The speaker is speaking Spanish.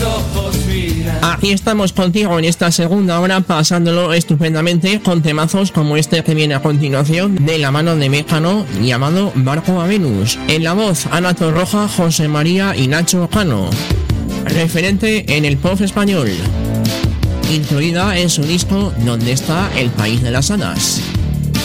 Aquí estamos contigo en esta segunda hora, pasándolo estupendamente con temazos como este que viene a continuación, de la mano de Mecano, llamado Barco a Venus. En la voz, Ana Torroja, José María y Nacho Cano. Referente en el pop español. Incluida en su disco ¿Dónde está el país de las hadas?